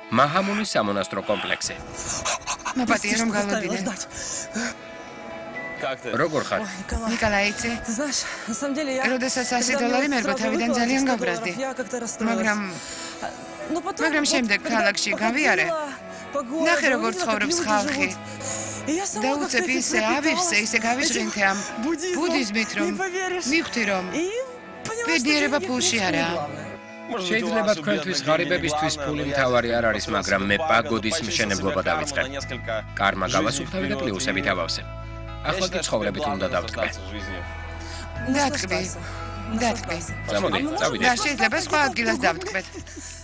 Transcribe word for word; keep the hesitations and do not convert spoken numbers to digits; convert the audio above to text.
მაჰამუნის სამონასტრო კომპლექსი. მაპატია რომ გავდივარ. როგორ ხარ? ნიკოლაიცი. Ты знаешь, на самом деле я... როდესაც ასი დოლარი მერგო თავიდან ძალიან გაბრაზდი. მაგრამ მაგრამ შემდეგ ქალაქში გავიარე. ნახე როგორ ცხოვრობს ხალხი. და უცებ ისე ავივსე, ისე გავიჟღინთე ამ ბუდიზმით რომ მივხვდი რომ ბედნიერება ფულში არაა. შეიძლება თქვენთვის ღარიბებისთვის ფული მთავარი არ არის, მაგრამ მე პაგოდის მშენებლობა დავიწყე. კარმა გავასუფთავე და პლუსები დავავსე. ახლა კი ცხოვრებით უნდა დავტკბე. დათკბი. დათკბი. წამოდი, წავიდეთ. და შეიძლება სხვა ადგილას დავტკბეთ.